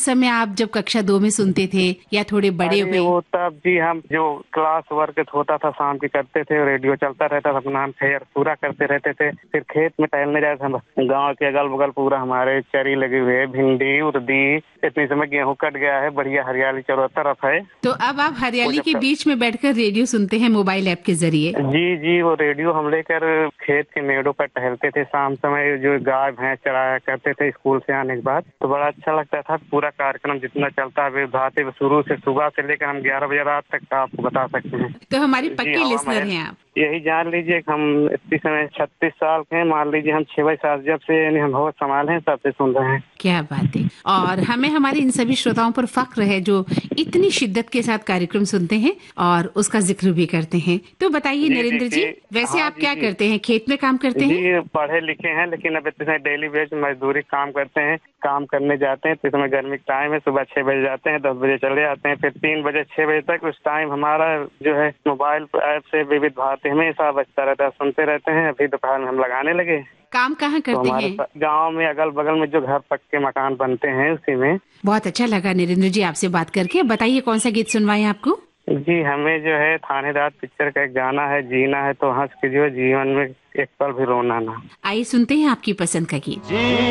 उस समय आप जब कक्षा 2 में सुनते थे या थोड़े बड़े हुए? वो तब जी हम जो क्लास वर्क होता था शाम की करते थे, रेडियो चलता रहता था, अपना हम खैर पूरा करते रहते थे। फिर खेत में टहलने जाते थे, गाँव के अगल बगल पूरा हमारे चरी लगी हुई है, भिंडी उर्दी, इतनी समय गेहूं कट गया है, बढ़िया हरियाली चारों तरफ है। तो अब आप हरियाली के बीच में बैठकर रेडियो सुनते हैं मोबाइल ऐप के जरिए? जी जी, वो रेडियो हम लेकर खेत के मेड़ों पर टहलते थे शाम समय, जो गाय भैंस चराया करते थे स्कूल से आने के बाद, तो बड़ा अच्छा लगता था। पूरा कार्यक्रम जितना चलता है बताते शुरू से, सुबह से लेकर हम 11 बजे रात तक आपको बता सकते हैं। तो हमारे जी, पक्के लिसनर हैं आप। यही जान लीजिए कि हम इस समय 36 साल के हैं, मान लीजिए हम 6 बजे सात जब से यानी हम होश संभाले हैं तब से सुन रहे हैं। क्या बात है। और हमें हमारे इन सभी श्रोताओं पर फख्र है जो इतनी शिद्दत के साथ कार्यक्रम सुनते हैं और उसका जिक्र भी करते हैं। तो बताइए नरेंद्र जी, वैसे आप क्या करते हैं? खेत में काम करते हैं? जी, पढ़े लिखे हैं, लेकिन अब इतने डेली वेज मजदूरी काम करते हैं, काम करने जाते हैं। तो इसमें गर्मी का टाइम है, सुबह 6 बजे जाते हैं, 10 बजे चले आते हैं, फिर 3 बजे 6 बजे तक उस टाइम हमारा जो है मोबाइल ऐप से विविध भारती हमेशा बजता रहता है, सुनते रहते हैं। अभी दोपहर में हम लगाने लगे। काम कहाँ करते हैं? गांव में अगल बगल में जो घर पक्के मकान बनते हैं उसी में। बहुत अच्छा लगा नरेंद्र जी आपसे बात करके। बताइए कौन सा गीत सुनवाएं आपको? जी, हमें जो है थानेदार पिक्चर का एक गाना है, जीना है तो हंस के जियो, जीवन में एक पल भी रोना ना। आइए सुनते हैं आपकी पसंद का गीत।